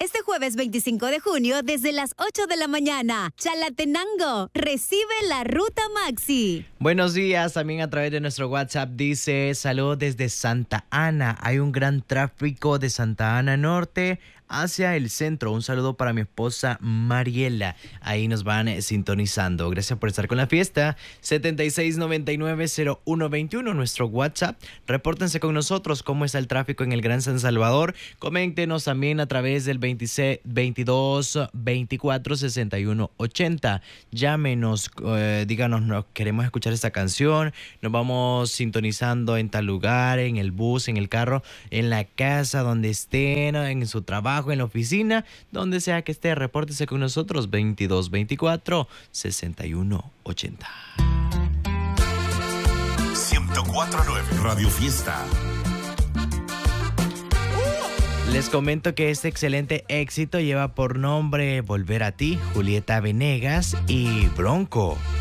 Este jueves 25 de junio, desde las 8 de la mañana, Chalatenango recibe la Ruta Maxi. Buenos días, también a través de nuestro WhatsApp dice, saludos desde Santa Ana. Hay un gran tráfico de Santa Ana Norte hacia el centro. Un saludo para mi esposa Mariela. Ahí nos van sintonizando. Gracias por estar con la fiesta. 76990121, nuestro WhatsApp. Repórtense con nosotros cómo está el tráfico en el Gran San Salvador. Coméntenos también a través del 22246180. Llámenos, díganos, queremos escuchar esta canción. Nos vamos sintonizando en tal lugar, en el bus, en el carro, en la casa, donde estén, en su trabajo, en la oficina, donde sea que esté. Repórtese con nosotros 2224-6180. 104.9 Radio Fiesta. Les comento que este excelente éxito lleva por nombre Volver a ti, Julieta Venegas y Bronco.